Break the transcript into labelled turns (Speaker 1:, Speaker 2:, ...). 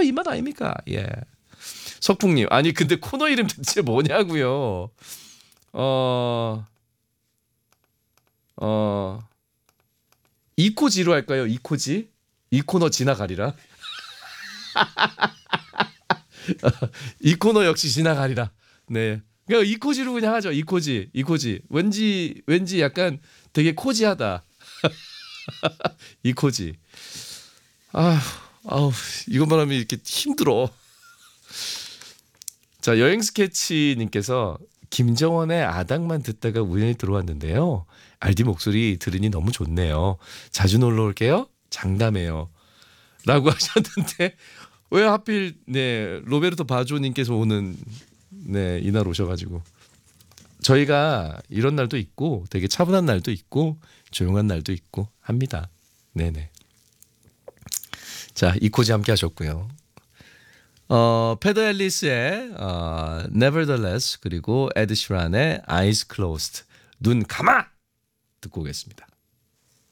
Speaker 1: 이 맛 아닙니까? 예. 석풍님, 아니 근데 코너 이름 대체 뭐냐고요? 이코지로 할까요? 이코지? 이 코너 지나가리라. 이 코너 역시 지나가리라. 네. 그냥 이코지로 그냥 하죠. 이코지. 왠지 약간 되게 코지하다. 이코지. 아우, 이것만 하면 이렇게 힘들어. 자, 여행 스케치님께서 김정원의 아당만 듣다가 우연히 들어왔는데요. 알디 목소리 들으니 너무 좋네요. 자주 놀러 올게요. 장담해요. 라고 하셨는데 왜 하필 네 로베르토 바조님께서 오는 네 이날 오셔가지고 저희가 이런 날도 있고 되게 차분한 날도 있고 조용한 날도 있고 합니다. 네네. 자, 이코지 함께 하셨고요. 페더 앨리스의 Nevertheless 그리고 에드 시란의 Eyes Closed 눈 감아 듣고 오겠습니다.